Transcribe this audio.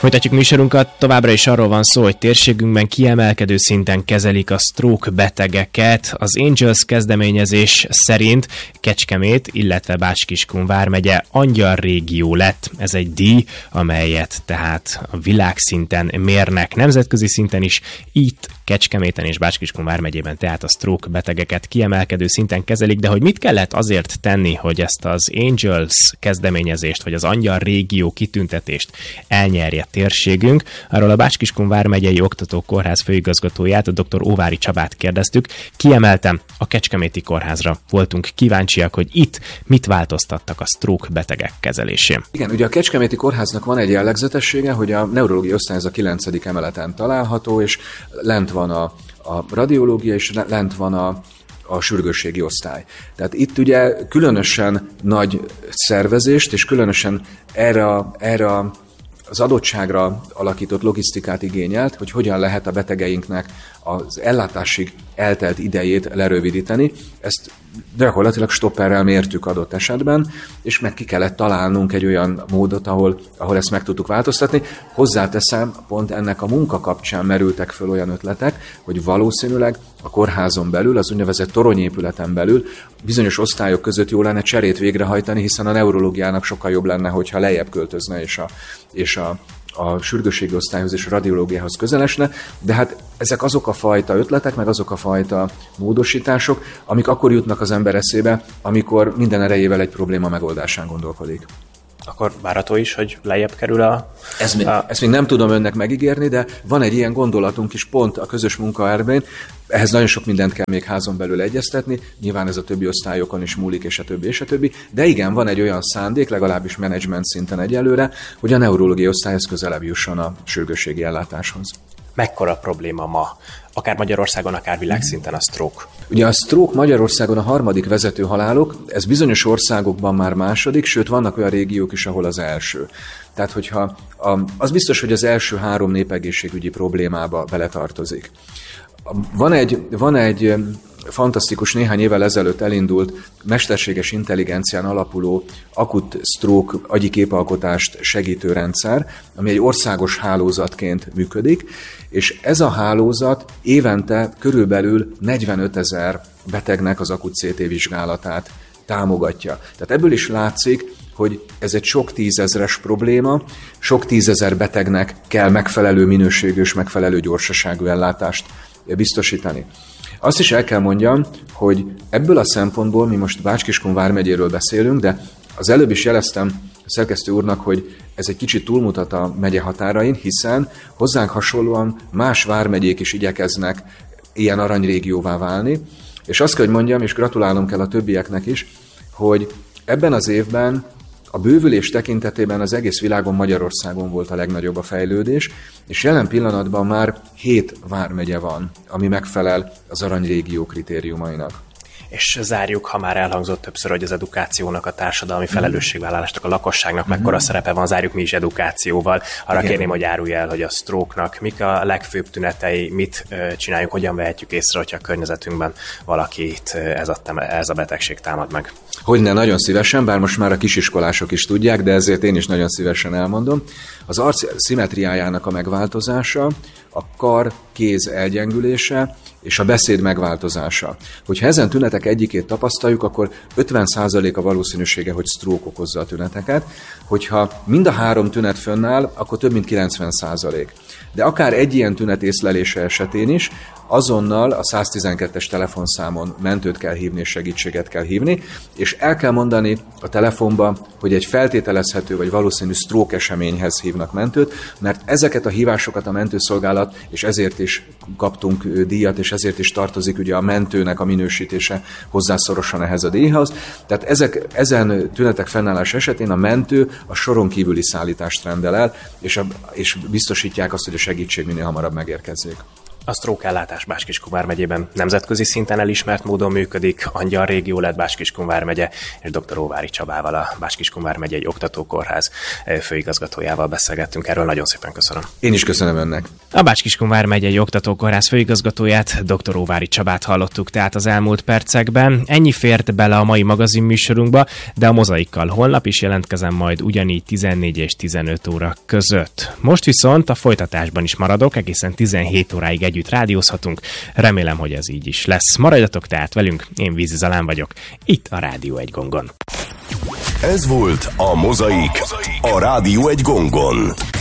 Folytatjuk műsorunkat, továbbra is arról van szó, hogy térségünkben kiemelkedő szinten kezelik a stroke betegeket. Az Angels kezdeményezés szerint Kecskemét, illetve Bács-Kiskun vármegye angyal régió lett. Ez egy díj, amelyet tehát a világszinten mérnek, nemzetközi szinten is, itt Kecskeméten és Bács-Kiskun vármegyében tehát a stroke betegeket kiemelkedő szinten kezelik, de hogy mit kellett azért tenni, hogy ezt az Angels kezdeményezést, vagy az angyal régió kitüntetést elnyerje térségünk. Arról a Bács-Kiskun vármegyei oktatókórház főigazgatóját, a dr. Óvári Csabát kérdeztük. Kiemelten a Kecskeméti kórházra voltunk kíváncsiak, hogy itt mit változtattak a stroke betegek kezelésén. Igen, ugye a Kecskeméti kórháznak van egy jellegzetessége, hogy a neurológiai osztály az a 9. emeleten található, és lent van a radiológia, és lent van a sürgősségi osztály. Tehát itt ugye különösen nagy szervezést, és különösen erre az adottságra alakított logisztikát igényelt, hogy hogyan lehet a betegeinknek az ellátásig eltelt idejét lerövidíteni. Ezt gyakorlatilag stopperrel mértük adott esetben, és meg ki kellett találnunk egy olyan módot, ahol ezt meg tudtuk változtatni. Hozzáteszem, pont ennek a munka kapcsán merültek föl olyan ötletek, hogy valószínűleg a kórházon belül, az úgynevezett toronyépületen belül bizonyos osztályok között jó lenne cserét végrehajtani, hiszen a neurológiának sokkal jobb lenne, hogyha lejjebb költözne, és a sürgősségi osztályhoz és a radiológiához közelesne, de hát ezek azok a fajta ötletek, meg azok a fajta módosítások, amik akkor jutnak az ember eszébe, amikor minden erejével egy probléma megoldásán gondolkodik. Akkor várható is, hogy lejjebb kerül Ezt még nem tudom önnek megígérni, de van egy ilyen gondolatunk is pont a közös munkaerőben. Ehhez nagyon sok mindent kell még házon belül egyeztetni, nyilván ez a többi osztályokon is múlik, és a többi. De igen, van egy olyan szándék, legalábbis menedzsment szinten egyelőre, hogy a neurológiai osztályhoz közelebb jusson a sürgősségi ellátáshoz. Mekkora probléma ma, akár Magyarországon, akár világszinten a stroke? Ugye a stroke Magyarországon a 3. vezető halálok, ez bizonyos országokban már második, sőt vannak olyan régiók is, ahol az első. Tehát, hogyha az biztos, hogy az első 3 népegészségügyi problémába beletartozik. Van egy fantasztikus, néhány évvel ezelőtt elindult mesterséges intelligencián alapuló akut stroke agyi képalkotást segítő rendszer, ami egy országos hálózatként működik, és ez a hálózat évente körülbelül 45 000 betegnek az akut CT vizsgálatát támogatja. Tehát ebből is látszik, hogy ez egy sok tízezres probléma, sok tízezer betegnek kell megfelelő minőségű és megfelelő gyorsaságú ellátást biztosítani. Azt is el kell mondjam, hogy ebből a szempontból mi most Bács-Kiskun vármegyéről beszélünk, de az előbb is jeleztem a szerkesztő úrnak, hogy ez egy kicsit túlmutat a megye határain, hiszen hozzánk hasonlóan más vármegyék is igyekeznek ilyen aranyrégióvá válni, és azt kell, hogy mondjam, és gratulálnom kell a többieknek is, hogy ebben az évben a bővülés tekintetében az egész világon Magyarországon volt a legnagyobb a fejlődés, és jelen pillanatban már 7 vármegye van, ami megfelel az aranyrégió kritériumainak. És zárjuk, ha már elhangzott többször, hogy az edukációnak, a társadalmi felelősségvállalásnak, a lakosságnak mekkora szerepe van, zárjuk mi is edukációval. Arra kérném, hogy árulj el, hogy a stroke-nak mik a legfőbb tünetei, mit csináljunk, hogyan vehetjük észre, hogyha a környezetünkben valakit ez a betegség támad meg. Hogyne, nagyon szívesen, bár most már a kisiskolások is tudják, de ezért én is nagyon szívesen elmondom. Az arc szimmetriájának a megváltozása, a kar-kéz elgyengülése és a beszéd megváltozása. Hogyha ezen tünetek egyikét tapasztaljuk, akkor 50% a valószínűsége, hogy stroke okozza a tüneteket. Hogyha mind a 3 tünet fönnáll, akkor több mint 90%. De akár egy ilyen tünet észlelése esetén is azonnal a 112-es telefonszámon mentőt kell hívni és segítséget kell hívni, és el kell mondani a telefonba, hogy egy feltételezhető vagy valószínű stroke eseményhez hívnak mentőt, mert ezeket a hívásokat a mentőszolgálat, és ezért is kaptunk díjat, és ezért is tartozik ugye a mentőnek a minősítése hozzászorosan ehhez a díjhoz. Tehát ezen tünetek fennállás esetén a mentő a soron kívüli szállítást rendel el, és biztosítják azt, hogy a segítség minél hamarabb megérkezzék. A stroke-ellátás Bács-Kiskun megyében nemzetközi szinten elismert módon működik. Angyal régió lett Bács-Kiskun megye, és dr. Óvári Csabával, a Bács-Kiskun megyei oktatókórház főigazgatójával beszélgettünk erről. Nagyon szépen köszönöm. Én is köszönöm önnek. A Bács-Kiskun megyei oktatókórház főigazgatóját, dr. Óvári Csabát hallottuk tehát az elmúlt percekben. Ennyi fért bele a mai magazinműsorunkba, de a Mozaikkal holnap is jelentkezem majd ugyanígy 14 és 15 óra között. Most viszont a folytatásban is maradok, egészen 17 óráig együtt rádiózhatunk. Remélem, hogy ez így is lesz. Maradjatok tehát velünk, én Vízi Zalán vagyok, itt a Rádió Egy Gongon. Ez volt a Mozaik, a Rádió Egy Gongon.